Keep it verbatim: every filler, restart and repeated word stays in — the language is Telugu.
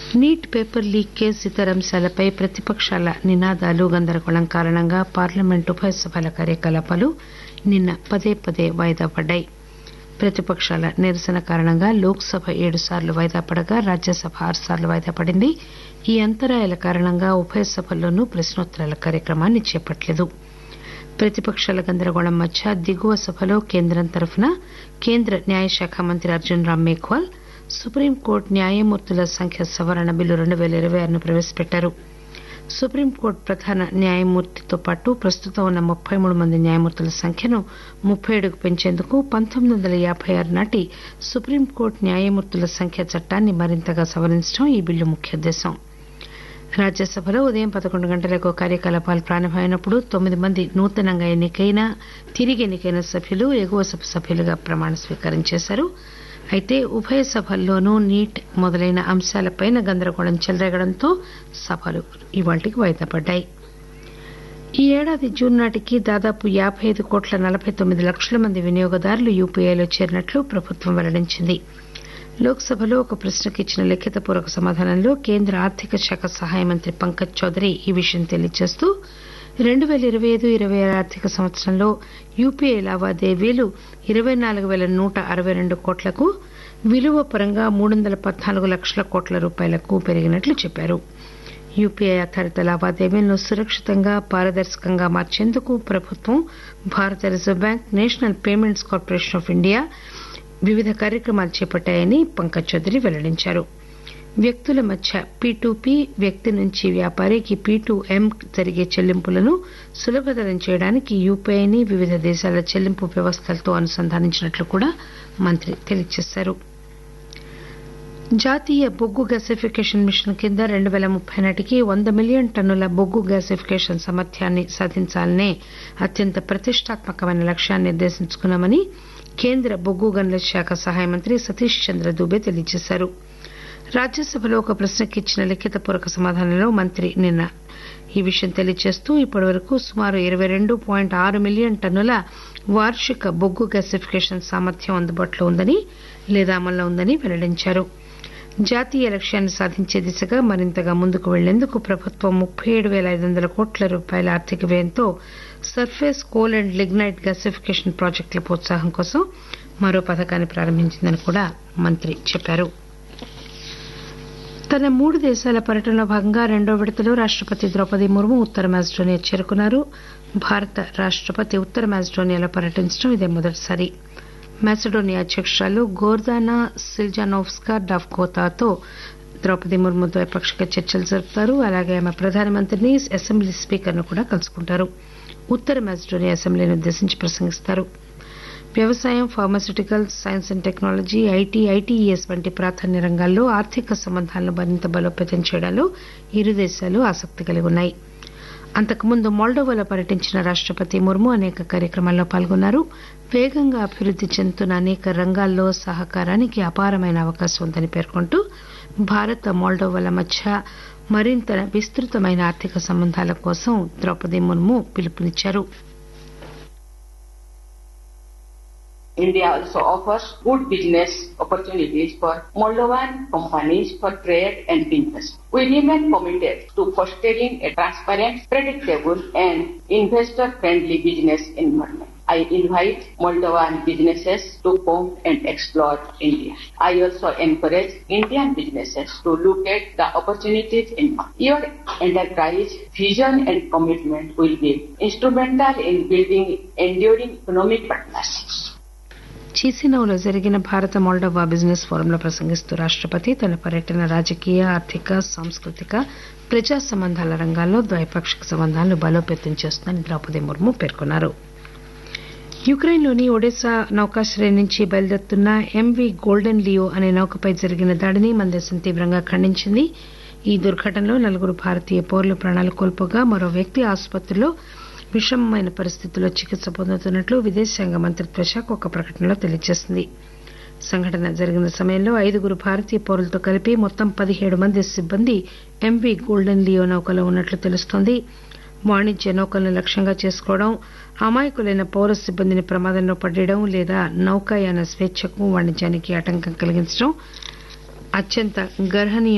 నీట్ పేపర్ లీక్ కేసు ఇతర అంశాలపై ప్రతిపక్షాల నినాదాలు గందరగోళం కారణంగా పార్లమెంటు ఉభయ సభల కార్యకలాపాలు నిన్న పదే పదే వాయిదా పడ్డాయి. ప్రతిపక్షాల నిరసన కారణంగా లోక్సభ ఏడు సార్లు వాయిదా పడగా రాజ్యసభ ఆరు సార్లు వాయిదా పడింది. ఈ అంతరాయాల కారణంగా ఉభయ సభల్లోనూ ప్రశ్నోత్తరాల కార్యక్రమాన్ని చేపట్టలేదు. ప్రతిపక్షాల గందరగోళం మధ్య దిగువ సభలో కేంద్రం తరఫున కేంద్ర న్యాయశాఖ మంత్రి అర్జున్ రామ్ మేఘ్వాల్ సుప్రీంకోర్టు న్యాయమూర్తుల సంఖ్య సవరణ బిల్లు రెండు పేల ఇరవై ఆరును ప్రవేశపెట్టారు. సుప్రీంకోర్టు ప్రధాన న్యాయమూర్తితో పాటు ప్రస్తుతం ఉన్న ముప్పై మూడు మంది న్యాయమూర్తుల సంఖ్యను ముప్పై ఏడుకు పెంచేందుకు పంతొమ్మిది వందల యాబై ఆరు నాటి సుప్రీంకోర్టు న్యాయమూర్తుల సంఖ్య చట్టాన్ని మరింతగా సవరించడం ఈ బిల్లు ముఖ్య ఉద్దేశం. రాజ్యసభలో ఉదయం పదకొండు గంటలకు కార్యకలాపాలు ప్రారంభమైనప్పుడు తొమ్మిది మంది నూతనంగా ఎన్నికైన తిరిగి ఎన్నికైన సభ్యులు ఎగువ సభ సభ్యులుగా ప్రమాణ స్వీకారం చేశారు. అయితే ఉభయ సభల్లోనూ నీట్ మొదలైన అంశాలపై గందరగోళం చెలరేగడంతో సభలు ఇవాళ్టికి వాయిదా పడ్డాయి. ఈ ఏడాది జూన్ నాటికి దాదాపు యాబై ఐదు కోట్ల నలభై తొమ్మిది లక్షల మంది వినియోగదారులు యూపీఐలో చేరినట్లు ప్రభుత్వం వెల్లడించింది. లోక్సభలో ఒక ప్రశ్నకు ఇచ్చిన లిఖితపూర్వక సమాధానంలో కేంద్ర ఆర్థిక శాఖ సహాయ మంత్రి పంకజ్ చౌదరి ఈ విషయం తెలియజేస్తూ రెండు పేల ఇరవై ఐదు ఇరవై ఆరు ఆర్థిక సంవత్సరంలో యూపీఐ లావాదేవీలు ఇరవై నాలుగు పేల నూట అరవై రెండు కోట్లకు విలువ పరంగా మూడు వందల పద్నాలుగు లక్షల కోట్ల రూపాయలకు పెరిగినట్లు చెప్పారు. యూపీఐ ఆధారిత లావాదేవీలను సురక్షితంగా పారదర్శకంగా మార్చేందుకు ప్రభుత్వం, భారత reserve bank, national payments corporation of India వివిధ కార్యక్రమాలు చేపట్టాయని పంకజ్ చౌదరి వెల్లడించారు. వ్యక్తుల మధ్య పీ టు పీ, వ్యక్తి నుంచి వ్యాపారికి పీ టు ఎం జరిగే చెల్లింపులను సులభతరం చేయడానికి యూపీఐని వివిధ దేశాల చెల్లింపు వ్యవస్థలతో అనుసంధానించినట్లు కూడా మంత్రి తెలియజేశారు. జాతీయ బొగ్గు గ్యాసిఫికేషన్ మిషన్ కింద రెండు పేల ముప్పై నాటికి వంద మిలియన్ టన్నుల బొగ్గు గ్యాసిఫికేషన్ సామర్థ్యాన్ని సాధించాలనే అత్యంత ప్రతిష్టాత్మకమైన లక్ష్యాన్ని నిర్దేశించుకున్నామని కేంద్ర బొగ్గు గనుల శాఖ సహాయ మంత్రి సతీష్ చంద్ర దూబే తెలియజేశారు. రాజ్యసభలో ఒక ప్రశ్నకు ఇచ్చిన లిఖితపూర్వక సమాధానంలో మంత్రి నిన్న ఈ విషయం తెలియజేస్తూ ఇప్పటి వరకు సుమారు ఇరవై రెండు పాయింట్ ఆరు మిలియన్ టన్నుల వార్షిక బొగ్గు గ్యాసిఫికేషన్ సామర్థ్యం అందుబాటులో ఉందని లేదా అమల్లో ఉందని వెల్లడించారు. జాతీయ లక్ష్యాన్ని సాధించే దిశగా మరింతగా ముందుకు వెళ్లేందుకు ప్రభుత్వం ముప్పై ఏడు పేల ఐదు వందల కోట్ల రూపాయల ఆర్థిక వ్యయంతో surface coal and lignite gasification ప్రాజెక్టుల ప్రోత్సాహం కోసం మరో పథకాన్ని ప్రారంభించిందని కూడా మంత్రి చెప్పారు. తన మూడు దేశాల పర్యటనలో భాగంగా రెండో విడతలో రాష్టపతి ద్రౌపది ముర్ము ఉత్తర మాజిడోనియా చేరుకున్నారు. భారత రాష్టపతి ఉత్తర మాజిడోనియాలో పర్యటించడం ఇదే మొదటిసారి. మాసిడోనియా అధ్యకురాలు గోర్దానా సిల్జానోవ్స్కా డావ్కోతాతో ద్రౌపది ముర్ము ద్వైపాక్షిక చర్చలు జరుపుతారు. అలాగే ఆమె ప్రధానమంత్రిని, అసెంబ్లీ స్పీకర్ను కూడా కలుసుకుంటారు. ఉత్తర మాజిడోనియా అసెంబ్లీని ఉద్దేశించి ప్రసంగిస్తారు. వ్యవసాయం, pharmaceuticals, science and technology, IT, ITES వంటి ప్రాధాన్య రంగాల్లో ఆర్థిక సంబంధాలను మరింత బలోపేతం చేయడంలో ఇరు దేశాలు ఆసక్తి కలిగి ఉన్నాయి. అంతకుముందు మోల్డోవాలో పర్యటించిన రాష్టపతి ముర్ము అనేక కార్యక్రమాల్లో పాల్గొన్నారు. వేగంగా అభివృద్ది చెందుతున్న అనేక రంగాల్లో సహకారానికి అపారమైన అవకాశం ఉందని పేర్కొంటూ భారత్, మోల్డోవాల మధ్య మరింత విస్తృతమైన ఆర్థిక సంబంధాల కోసం ద్రౌపది ముర్ము పిలుపునిచ్చారు. India also offers good business opportunities for Moldovan companies for trade and investment. We remain committed to fostering a transparent, predictable and investor-friendly business environment. I invite Moldovan businesses to come and explore India. I also encourage Indian businesses to look at the opportunities in market. Your enterprise vision and commitment will be instrumental in building enduring economic partnerships. చీసినౌలో జరిగిన భారత మోల్డోవా బిజినెస్ ఫోరంలో ప్రసంగిస్తూ రాష్టపతి తన పర్యటన రాజకీయ, ఆర్థిక, సాంస్కృతిక, ప్రజా సంబంధాల రంగాల్లో ద్వైపాక్షిక సంబంధాలను బలోపేతం చేస్తుందని ద్రౌపది ముర్ము పేర్కొన్నారు. యుక్రెయిన్లోని ఒడెసా నౌకాశ్రయం నుంచి బయలుదేరుతున్న ఎంవీ గోల్డెన్ లియో అనే నౌకపై జరిగిన దాడిని మన దేశం తీవ్రంగా ఖండించింది. ఈ దుర్ఘటనలో నలుగురు భారతీయ పౌరులు ప్రాణాలు కోల్పోగా మరో వ్యక్తి ఆసుపత్రిలో విషమమైన పరిస్థితుల్లో చికిత్స పొందుతున్నట్లు విదేశాంగ మంత్రిత్వ శాఖ ఒక ప్రకటనలో తెలియజేసింది. సంఘటన జరిగిన సమయంలో ఐదుగురు భారతీయ పౌరులతో కలిపి మొత్తం పదిహేడు మంది సిబ్బంది ఎంవీ గోల్డెన్ లియో నౌకలో ఉన్నట్లు తెలుస్తోంది. వాణిజ్య నౌకలను లక్ష్యంగా చేసుకోవడం, అమాయకులైన పౌర సిబ్బందిని ప్రమాదంలో పడేయడం లేదా నౌకాయాన స్వేచ్ఛకు, వాణిజ్యానికి ఆటంకం కలిగించడం అత్యంత గర్హనీయ